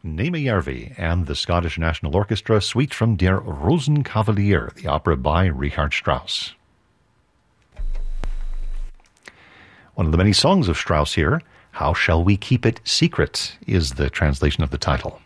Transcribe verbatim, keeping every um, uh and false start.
Nijmejärvi and the Scottish National Orchestra, Suite from Der Rosenkavalier, the opera by Richard Strauss. One of the many songs of Strauss here, How Shall We Keep It Secret, is the translation of the title.